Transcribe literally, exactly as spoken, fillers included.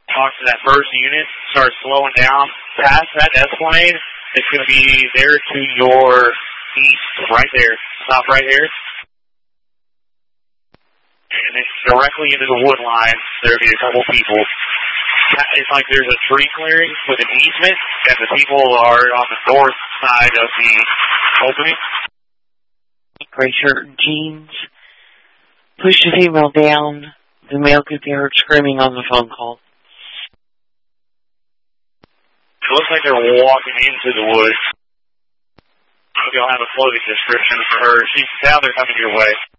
talk to that first unit, start slowing down past that S-lane. It's going to be there to your east, right there. Stop right here. And it's directly into the wood line. There'll be a couple people. It's like there's a tree clearing with an easement, and the people are on the north side of the opening. Gray shirt and jeans. Push the female down. The male could be heard screaming on the phone call. It looks like they're walking into the woods. You'll have a floating description for her. She's down there coming your way.